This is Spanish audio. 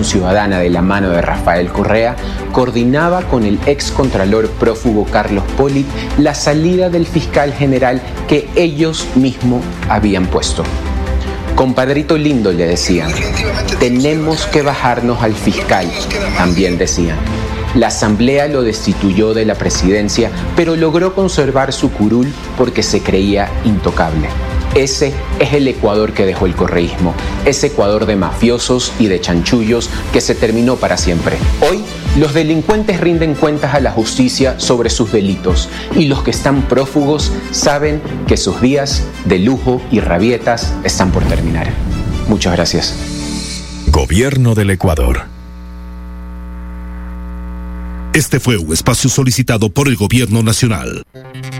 Ciudadana de la mano de Rafael Correa coordinaba con el excontralor prófugo Carlos Pollitt la salida del fiscal general que ellos mismos habían puesto. Compadrito lindo, le decían, tenemos que bajarnos al fiscal, también decían. La asamblea lo destituyó de la presidencia, pero logró conservar su curul porque se creía intocable. Ese es el Ecuador que dejó el correísmo, ese Ecuador de mafiosos y de chanchullos que se terminó para siempre. Hoy, los delincuentes rinden cuentas a la justicia sobre sus delitos y los que están prófugos saben que sus días de lujo y rabietas están por terminar. Muchas gracias. Gobierno del Ecuador. Este fue un espacio solicitado por el Gobierno Nacional.